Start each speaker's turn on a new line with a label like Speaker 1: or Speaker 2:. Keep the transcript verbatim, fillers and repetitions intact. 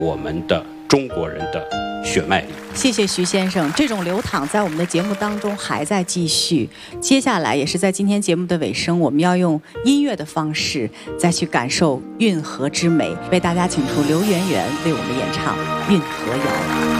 Speaker 1: 我们的中国人的血脉里。
Speaker 2: 谢谢徐先生，这种流淌在我们的节目当中还在继续。接下来也是在今天节目的尾声，我们要用音乐的方式再去感受运河之美。为大家请出刘媛媛为我们演唱《运河谣》。